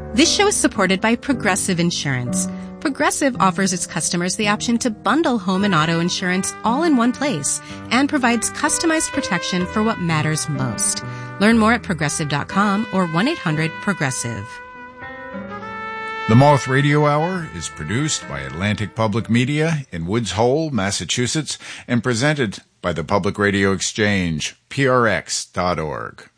This show is supported by Progressive Insurance. Progressive offers its customers the option to bundle home and auto insurance all in one place and provides customized protection for what matters most. Learn more at Progressive.com or 1-800-PROGRESSIVE. The Moth Radio Hour is produced by Atlantic Public Media in Woods Hole, Massachusetts, and presented by the Public Radio Exchange, prx.org.